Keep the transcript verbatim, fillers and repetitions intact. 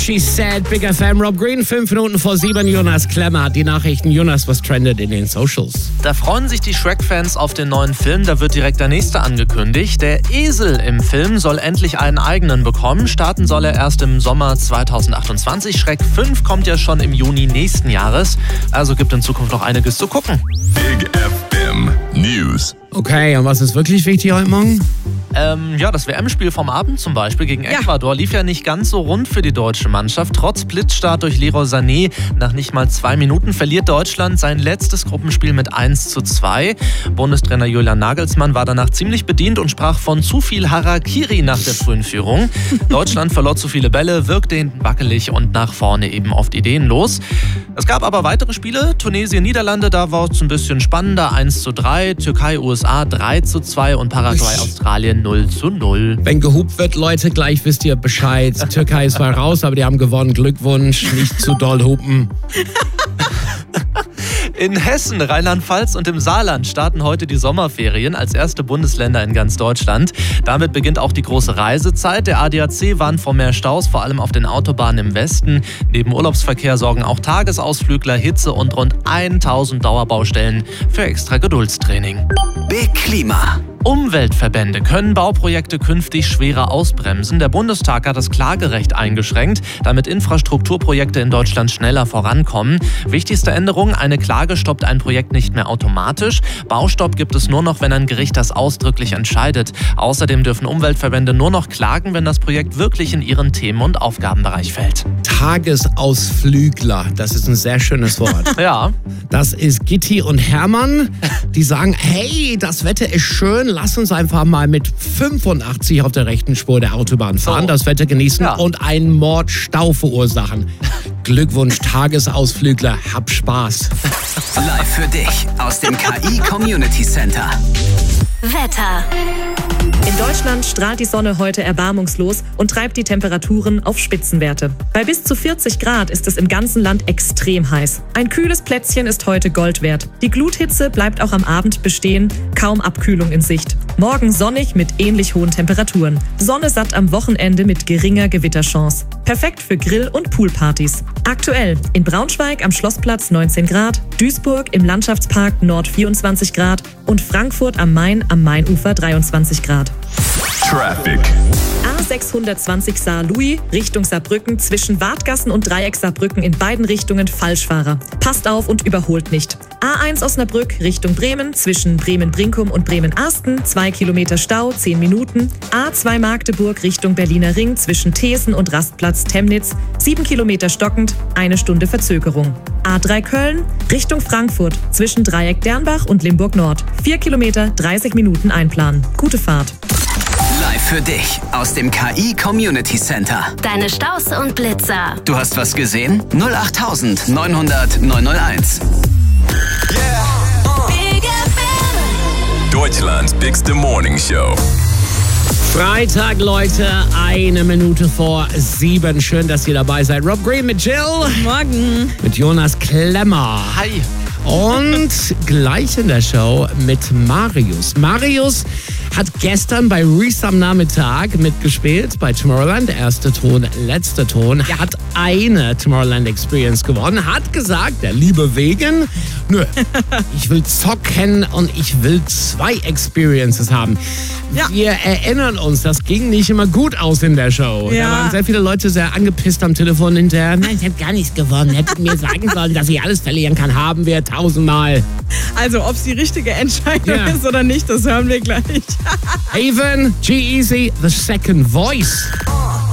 She Said, Big F M, Rob Green, fünf Minuten vor sieben. Jonas Klemmer hat die Nachrichten. Jonas, was trendet in den Socials? Da freuen sich die Shrek-Fans auf den neuen Film. Da wird direkt der nächste angekündigt. Der Esel im Film soll endlich einen eigenen bekommen. Starten soll er erst im Sommer zweitausendachtundzwanzig. Shrek fünf kommt ja schon im Juni nächsten Jahres. Also gibt in Zukunft noch einiges zu gucken. Big F M News. Okay, und was ist wirklich wichtig heute Morgen? Ähm, ja, das W M-Spiel vom Abend zum Beispiel gegen Ecuador lief ja nicht ganz so rund für die deutsche Mannschaft. Trotz Blitzstart durch Leroy Sané nach nicht mal zwei Minuten verliert Deutschland sein letztes Gruppenspiel mit eins zu zwei. Bundestrainer Julian Nagelsmann war danach ziemlich bedient und sprach von zu viel Harakiri nach der frühen Führung. Deutschland verlor zu viele Bälle, wirkte hinten wackelig und nach vorne eben oft ideenlos. Es gab aber weitere Spiele. Tunesien, Niederlande, da war es ein bisschen spannender. eins zu drei, Türkei, U S A drei zu zwei und Paraguay, Australien null zu null. Wenn gehupt wird, Leute, gleich wisst ihr Bescheid. Türkei ist zwar raus, aber die haben gewonnen. Glückwunsch, nicht zu doll hupen. In Hessen, Rheinland-Pfalz und im Saarland starten heute die Sommerferien als erste Bundesländer in ganz Deutschland. Damit beginnt auch die große Reisezeit. Der A D A C warnt vor mehr Staus, vor allem auf den Autobahnen im Westen. Neben Urlaubsverkehr sorgen auch Tagesausflügler, Hitze und rund tausend Dauerbaustellen für extra Geduldstraining. Big Klima. Umweltverbände können Bauprojekte künftig schwerer ausbremsen. Der Bundestag hat das Klagerecht eingeschränkt, damit Infrastrukturprojekte in Deutschland schneller vorankommen. Wichtigste Änderung, eine Klage stoppt ein Projekt nicht mehr automatisch. Baustopp gibt es nur noch, wenn ein Gericht das ausdrücklich entscheidet. Außerdem dürfen Umweltverbände nur noch klagen, wenn das Projekt wirklich in ihren Themen- und Aufgabenbereich fällt. Tagesausflügler, das ist ein sehr schönes Wort. Ja. Das ist Gitti und Hermann, die sagen, hey, das Wetter ist schön, lass uns einfach mal mit fünfundachtzig auf der rechten Spur der Autobahn fahren, Oh. das Wetter genießen Ja. und einen Mordstau verursachen. Glückwunsch, Tagesausflügler, hab Spaß. Live für dich aus dem K I Community Center. Wetter. In Deutschland strahlt die Sonne heute erbarmungslos und treibt die Temperaturen auf Spitzenwerte. Bei bis zu vierzig Grad ist es im ganzen Land extrem heiß. Ein kühles Plätzchen ist heute Gold wert. Die Gluthitze bleibt auch am Abend bestehen, kaum Abkühlung in Sicht. Morgen sonnig mit ähnlich hohen Temperaturen. Sonne satt am Wochenende mit geringer Gewitterchance. Perfekt für Grill- und Poolpartys. Aktuell in Braunschweig am Schlossplatz neunzehn Grad, Duisburg im Landschaftspark Nord vierundzwanzig Grad und Frankfurt am Main am Mainufer dreiundzwanzig Grad. Traffic. A sechshundertzwanzig Saar-Louis Richtung Saarbrücken zwischen Wadgassen und Dreieck Saarbrücken in beiden Richtungen Falschfahrer. Passt auf und überholt nicht. A eins Osnabrück Richtung Bremen zwischen Bremen-Brinkum und Bremen-Asten zwei Kilometer Stau, zehn Minuten. A zwei Magdeburg Richtung Berliner Ring zwischen Thesen und Rastplatz Temnitz sieben Kilometer stockend, eine Stunde Verzögerung. A drei Köln Richtung Frankfurt zwischen Dreieck Dernbach und Limburg Nord vier Kilometer, dreißig Minuten einplanen. Gute Fahrt. Live für dich aus dem K I Community Center. Deine Staus und Blitzer. Du hast was gesehen? null acht neun hundert neun null eins. Big F M. Deutschlands bigste Morning Show. Freitag, Leute, eine Minute vor sieben. Schön, dass ihr dabei seid. Rob Green mit Jill. Morgen. Mit Jonas Klemmer. Hi. Und gleich in der Show mit Marius. Marius hat gestern bei Reese am Nachmittag mitgespielt bei Tomorrowland. Erster Ton, letzter Ton. Er hat eine Tomorrowland Experience gewonnen. Hat gesagt, der liebe Wegen, nö, ich will zocken und ich will zwei Experiences haben. Ja. Wir erinnern uns, das ging nicht immer gut aus in der Show. Ja. Da waren sehr viele Leute sehr angepisst am Telefon hinterher. Nein, ich habe gar nichts gewonnen. Hättet mir sagen sollen, dass ich alles verlieren kann. Haben wir tausendmal. Also, ob es die richtige Entscheidung Ja. ist oder nicht, das hören wir gleich. Haven, G-Eazy, The Second Voice.